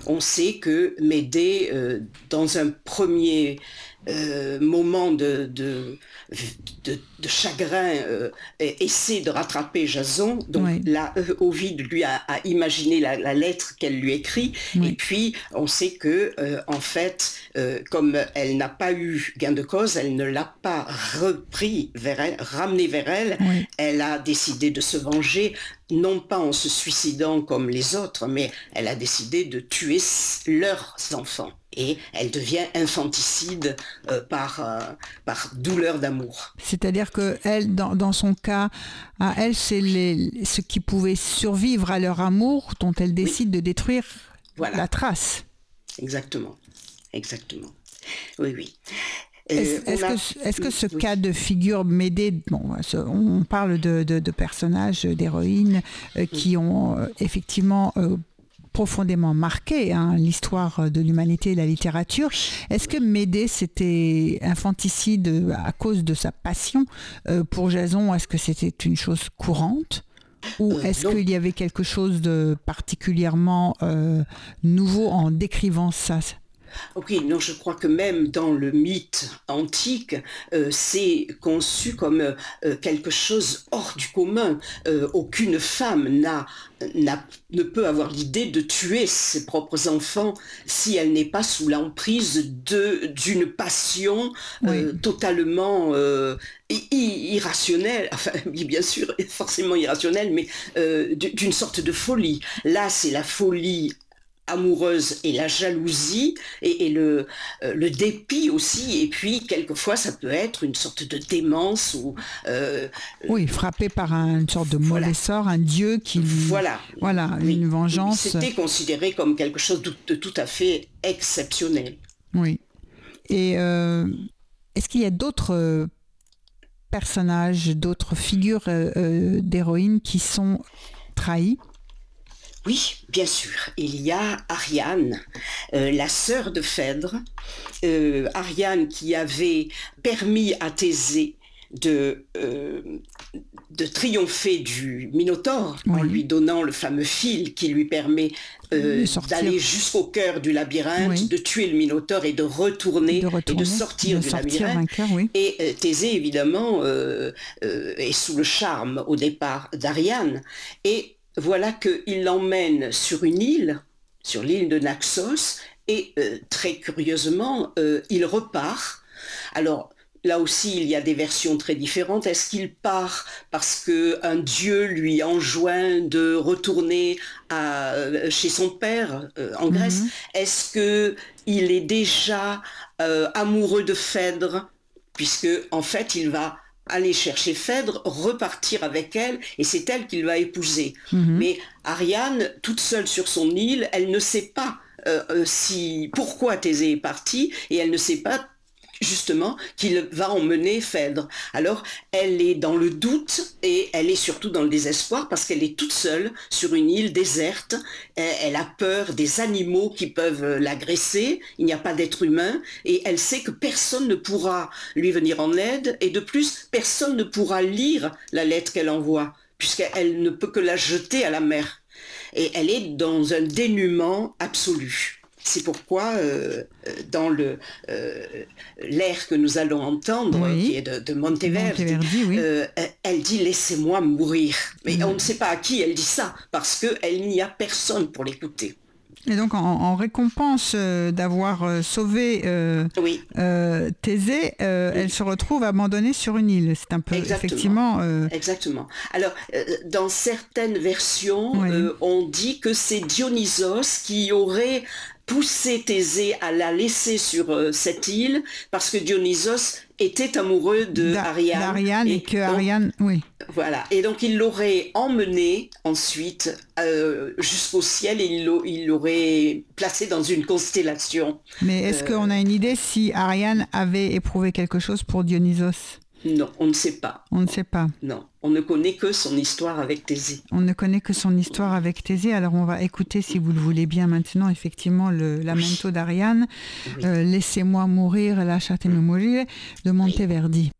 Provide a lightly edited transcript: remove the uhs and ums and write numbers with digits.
on sait que Médée, dans un premier moment de chagrin, essaie de rattraper Jason. Donc Oui. là, Ovide lui a imaginé la lettre qu'elle lui écrit. Oui. Et puis, on sait que, en fait, comme elle n'a pas eu gain de cause, elle ne l'a pas repris vers elle, ramené vers elle. Oui. Elle a décidé de se venger, non pas en se suicidant comme les autres, mais elle a décidé de tuer leurs enfants. Et elle devient infanticide par douleur d'amour. C'est-à-dire que elle, dans son cas, à elle, c'est ceux qui pouvaient survivre à leur amour dont elle décide de détruire la trace. Exactement. Oui, oui. Est-ce que ce cas de figure Médée, on parle de personnages, d'héroïnes qui ont effectivement profondément marqué l'histoire de l'humanité et la littérature. Est-ce que Médée c'était infanticide à cause de sa passion pour Jason? Est-ce que c'était une chose courante? Ou est-ce qu'il y avait quelque chose de particulièrement nouveau en décrivant ça? Ok, non, je crois que même dans le mythe antique, c'est conçu comme quelque chose hors du commun. Aucune femme ne peut avoir l'idée de tuer ses propres enfants si elle n'est pas sous l'emprise d'une passion totalement irrationnelle, enfin bien sûr forcément irrationnelle, mais d'une sorte de folie. Là, c'est la folie amoureuse et la jalousie et le dépit aussi, et puis quelquefois ça peut être une sorte de démence ou oui, frappé par une sorte de mauvais sort, un dieu qui une vengeance. C'était considéré comme quelque chose de tout à fait exceptionnel. Oui. Et est-ce qu'il y a d'autres personnages, d'autres figures d'héroïnes qui sont trahies? Oui, bien sûr. Il y a Ariane, la sœur de Phèdre. Ariane qui avait permis à Thésée de triompher du Minotaure en lui donnant le fameux fil qui lui permet d'aller jusqu'au cœur du labyrinthe, de tuer le Minotaure et de retourner et de sortir du labyrinthe. Vainqueur, Et Thésée, évidemment, est sous le charme au départ d'Ariane. Et voilà qu'il l'emmène sur une île, sur l'île de Naxos, et très curieusement, il repart. Alors, là aussi, il y a des versions très différentes. Est-ce qu'il part parce qu'un dieu lui enjoint de retourner chez son père en Grèce? Est-ce qu'il est déjà amoureux de Phèdre, puisque en fait, il va aller chercher Phèdre, repartir avec elle, et c'est elle qu'il va épouser. Mais Ariane, toute seule sur son île, elle ne sait pas pourquoi Thésée est parti, et elle ne sait pas justement qu'il va emmener Phèdre. Alors elle est dans le doute et elle est surtout dans le désespoir parce qu'elle est toute seule sur une île déserte. Elle a peur des animaux qui peuvent l'agresser, il n'y a pas d'être humain et elle sait que personne ne pourra lui venir en aide et de plus personne ne pourra lire la lettre qu'elle envoie puisqu'elle ne peut que la jeter à la mer. Et elle est dans un dénuement absolu. C'est pourquoi dans l'air que nous allons entendre, qui est de Monteverdi, elle dit « laissez-moi mourir ». Mais on ne sait pas à qui elle dit ça, parce qu'il n'y a personne pour l'écouter. Et donc, en récompense d'avoir sauvé Thésée, elle se retrouve abandonnée sur une île. C'est un peu, effectivement... Exactement. Alors, dans certaines versions, on dit que c'est Dionysos qui aurait poussé Thésée à la laisser sur cette île, parce que Dionysos était amoureux d'Ariane. Et que Ariane, Voilà, et donc il l'aurait emmené ensuite jusqu'au ciel et il l'aurait placé dans une constellation. Mais est-ce qu'on a une idée si Ariane avait éprouvé quelque chose pour Dionysos? Non, on ne sait pas. On ne sait pas. Non, on ne connaît que son histoire avec Thésée. On ne connaît que son histoire avec Thésée. Alors on va écouter, si vous le voulez bien maintenant, effectivement, le Lamento d'Ariane. Laissez-moi mourir, lasciatemi mourir, de Monteverdi.